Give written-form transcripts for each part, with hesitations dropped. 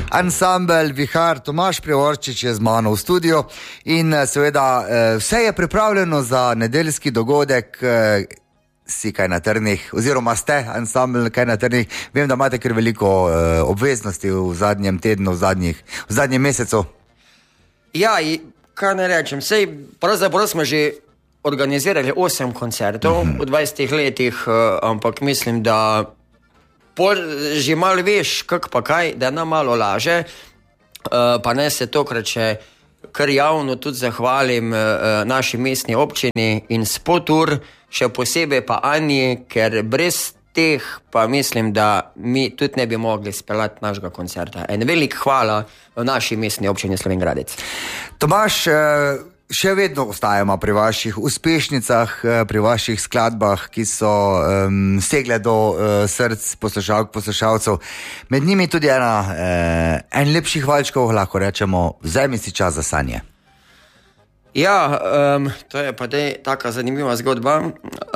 Ansambel Vihar, Tomaž Prevorčič je z mano v studiu in seveda vse je pripravljeno za nedeljski dogodek. Si kaj na trnih, oziroma ste ansambel kaj na trnih. Vem, da imate kar veliko obveznosti v zadnjem tednu, v zadnjem mesecu. Ja, kaj ne rečem, sej pravzaprav smo že organizirali 8 koncertov v 20 letih, ampak mislim, da že malo veš, kak pa kaj, da nam malo laže, pa ne se tokrat še kar javno tudi zahvalim naši mestni občini in Spotur, še posebej pa Anji, ker brez teh pa mislim, da mi tudi ne bi mogli speljati našega koncerta. En velik hvala v naši mestni občini Slovenj Gradec. Tomaž, še vedno ostajamo pri vaših uspešnicah, pri vaših skladbah, ki so segle do src poslušalk, poslušalcev. Med njimi tudi en lepših valčkov, lahko rečemo, Vzemi si čas za sanje. Ja, to je pa taka zanimiva zgodba.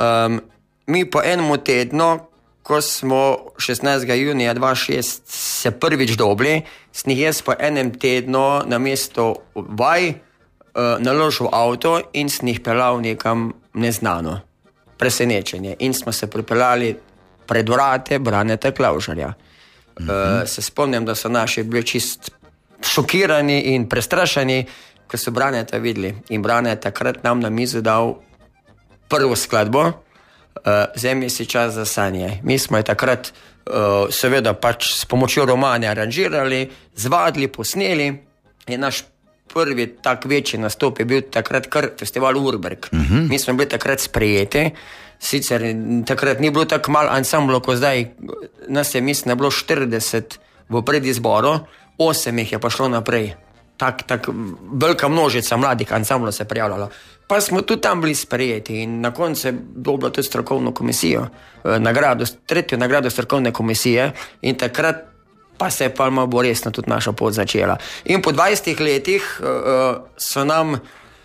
Mi po enem tednu, ko smo 16. junija 2006 se prvič dobili, snih jaz po enem tednu na mesto vaj naložil avto in snih pelal nekam neznano. Presenečenje. In smo se pripeljali pred vrate Braneta Klavžarja. Se spomnim, da so naši bili čist šokirani in prestrašeni, ko so Braneta videli. In Brane takrat nam na mizo dal prvo skladbo, Vzemi si čas za sanje. Mi smo je takrat seveda pač s pomočjo romane aranžirali, zvadili, posneli in naš prvi tak večji nastop je bil takrat kar festival Urberg. Mi smo bili takrat sprejeti, sicer takrat ni bilo tako malo ansamblo, ko zdaj nas je mislim, bilo 40 v predizboru, 8 jih je pa šlo naprej. Tak velika množica mladih ansamblov se prijavljala. Pa smo tudi tam bili sprejeti in na koncu je dobila tudi strokovno komisijo, tretjo nagrado strokovne komisije in takrat pa se je pa malo bolj resno tudi naša pot začela. In po 20 letih so nam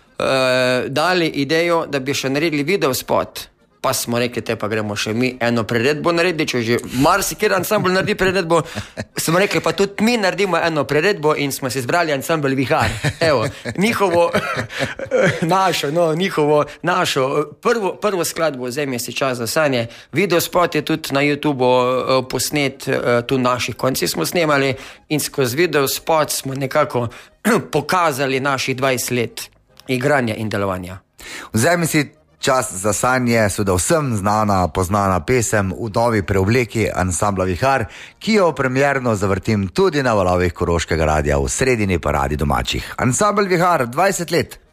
dali idejo, da bi še naredili video spot. Pa smo rekli, te pa gremo še mi eno priredbo narediti, če že marsikjer ansambl naredi priredbo, smo rekli, pa tudi mi naredimo eno priredbo in smo si izbrali ansambl Vihar. Evo, našo prvo skladbo Vzemi si čas za sanje. Video spot je tudi na YouTubeu posnet, tu naših konci smo snemali in skozi video spot smo nekako pokazali naših 20 let igranja in delovanja. Vzemi si čas za sanje, seveda vsem znana, poznana pesem v novi preobleki ansambla Vihar, ki jo premierno zavrtim tudi na valovih Koroškega radia v sredini paradi domačih. Ansambel Vihar, 20 let.